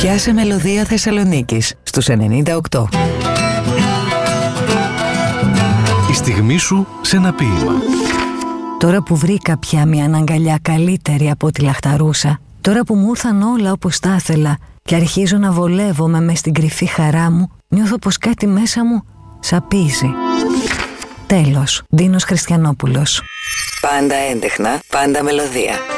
Πιάσε μελωδία Θεσσαλονίκης στους 98. Η στιγμή σου σε ένα ποίημα. Τώρα που βρήκα πια μια αγκαλιά καλύτερη από ό,τι λαχταρούσα, τώρα που μου ήρθαν όλα όπως τα ήθελα και αρχίζω να βολεύομαι μες στην κρυφή χαρά μου, νιώθω πως κάτι μέσα μου σαπίζει. Τέλος. Ντίνος Χριστιανόπουλος. Πάντα έντεχνα, πάντα μελωδία.